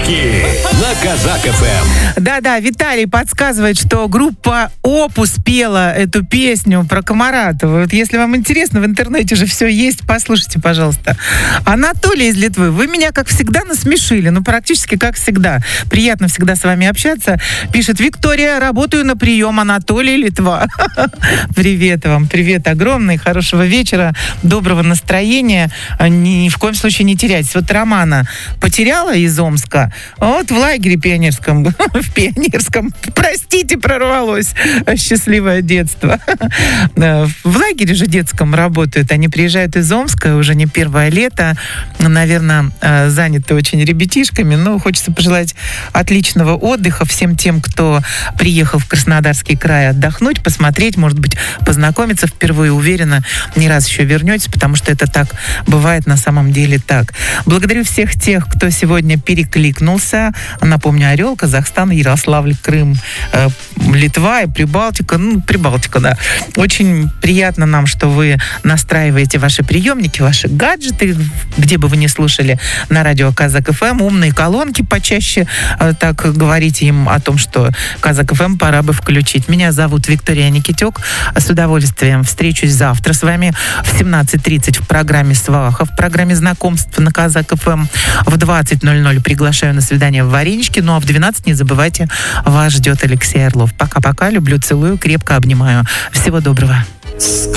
Подарки на Казак ФМ. Да-да, Виталий подсказывает, что группа «Опус» пела эту песню про Комаратова. Вот если вам интересно, в интернете же все есть, послушайте, пожалуйста. Анатолий из Литвы, вы меня, как всегда, насмешили. Ну, практически как всегда. Приятно всегда с вами общаться. Пишет: Виктория, работаю на прием. Анатолий, Литва. Привет вам, привет огромный, хорошего вечера, доброго настроения. Ни в коем случае не теряйтесь. Вот Романа потеряла из Омска, вот в лагере пионерском, в пионерском, простите, прорвалось, счастливое детство. В лагере же детском работают, они приезжают из Омска, уже не первое лето, наверное, заняты очень ребятишками, но хочется пожелать отличного отдыха всем тем, кто приехал в Краснодарский край отдохнуть, посмотреть, может быть, познакомиться впервые. Уверена, не раз еще вернетесь, потому что это так бывает на самом деле так. Благодарю всех тех, кто сегодня перекликнулся. Напомню, Орел, Казахстан, Ярославль, Крым, Литва и Прибалтика. Ну, Прибалтика, да. Очень приятно нам, что вы настраиваете ваши приемники, ваши гаджеты, где бы вы ни слушали, на радио Казак ФМ. Умные колонки почаще так говорите им о том, что Казак ФМ пора бы включить. Меня зовут Виктория Никитюк. С удовольствием встречусь завтра с вами в 17:30 в программе «Сваха», в программе знакомств на Казак ФМ. В 20:00 приглашаю на свидание в Вареничке. Ну а в 12 не забывайте, вас ждет Алексей Орлов. Пока-пока. Люблю, целую, крепко обнимаю. Всего доброго.